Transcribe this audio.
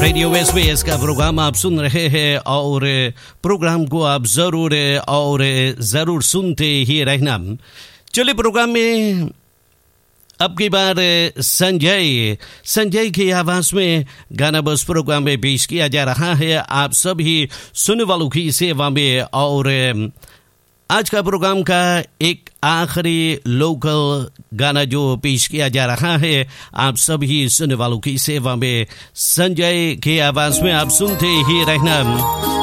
Radio SBS का programme आप सुन रहे हैं और प्रोग्राम को आप जरूर सुनते ही रहना। चलिए प्रोग्राम में अब की बार संजय की आवाज में गाना बस प्रोग्राम में पेश किया जा रहा है आप सभी सुनने वालों की सेवा में। और आज का प्रोग्राम का एक आखिरी लोकल गाना जो पेश किया जा रहा है आप सभी सुनने वालों की सेवा में, संजय की आवाज में आप सुनते ही रहना।